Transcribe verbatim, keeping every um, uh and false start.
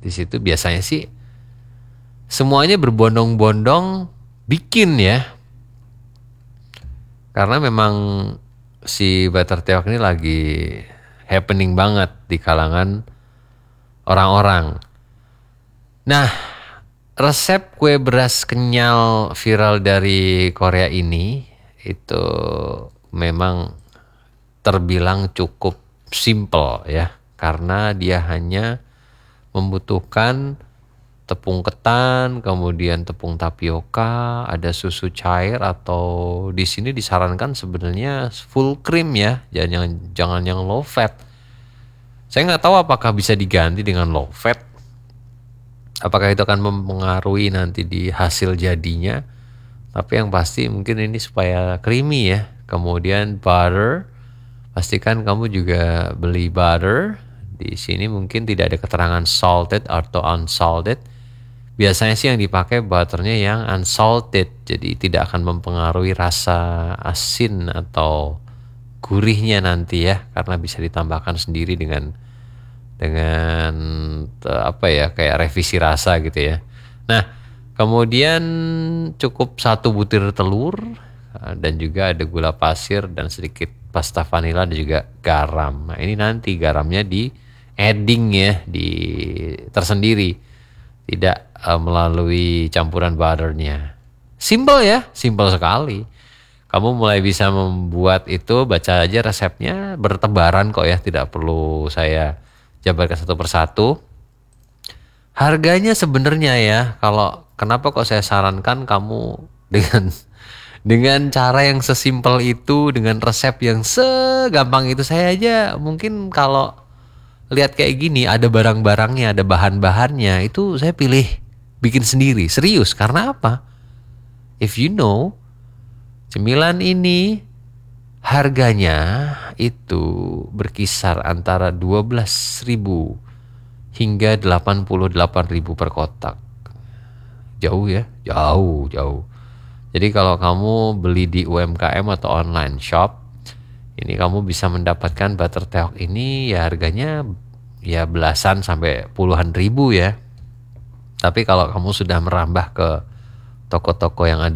Di situ biasanya sih semuanya berbondong-bondong bikin ya. Karena memang si Butterteok ini lagi happening banget di kalangan orang-orang. Nah, resep kue beras kenyal viral dari Korea ini itu memang terbilang cukup simple ya, karena dia hanya membutuhkan tepung ketan, kemudian tepung tapioka, ada susu cair atau di sini disarankan sebenarnya full cream ya, jangan jangan yang low fat. Saya nggak tahu apakah bisa diganti dengan low fat. Apakah itu akan mempengaruhi nanti di hasil jadinya? Tapi yang pasti mungkin ini supaya creamy ya. Kemudian butter, pastikan kamu juga beli butter. Di sini mungkin tidak ada keterangan salted atau unsalted. Biasanya sih yang dipakai butternya yang unsalted, jadi tidak akan mempengaruhi rasa asin atau gurihnya nanti ya, karena bisa ditambahkan sendiri dengan dengan apa ya, kayak revisi rasa gitu ya. Nah, kemudian cukup satu butir telur dan juga ada gula pasir dan sedikit pasta vanila dan juga garam. Nah, ini nanti garamnya di adding ya, di tersendiri, tidak uh, melalui campuran butternya. Simple ya, simple sekali. Kamu mulai bisa membuat itu, baca aja resepnya, bertebaran kok ya, tidak perlu saya jabarkan satu persatu. Harganya sebenarnya ya, kalau kenapa kok saya sarankan kamu dengan dengan cara yang sesimpel itu, dengan resep yang segampang itu, saya aja mungkin kalau lihat kayak gini, ada barang-barangnya, ada bahan-bahannya, itu saya pilih bikin sendiri. Serius, karena apa? If you know, cemilan ini harganya itu berkisar antara dua belas ribu hingga delapan puluh delapan ribu per kotak. Jauh ya, jauh, jauh. Jadi kalau kamu beli di U M K M atau online shop, ini kamu bisa mendapatkan Butterteok ini ya harganya ya belasan sampai puluhan ribu ya. Tapi kalau kamu sudah merambah ke toko-toko yang ada